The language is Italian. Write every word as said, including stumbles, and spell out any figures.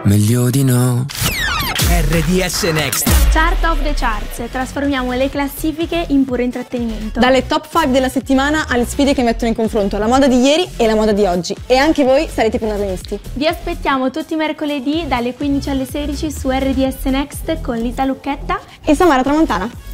meglio di no. R D S Next Chart of the Charts, trasformiamo le classifiche in puro intrattenimento. Dalle top cinque della settimana alle sfide che mettono in confronto la moda di ieri e la moda di oggi. E anche voi sarete protagonisti. Vi aspettiamo tutti i mercoledì dalle quindici alle sedici su R D S Next con Lisa Lucchetta e Samara Tramontana.